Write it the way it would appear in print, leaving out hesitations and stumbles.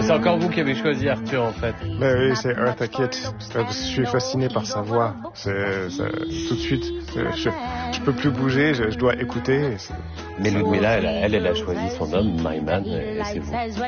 c'est encore vous qui avez choisi Arthur, en fait. Ben oui, c'est Eartha Kitt. Je suis fasciné par sa voix. Tout de suite, je peux plus bouger, je dois écouter. Mais Ludmilla, elle a choisi son homme, My Man, et c'est vous.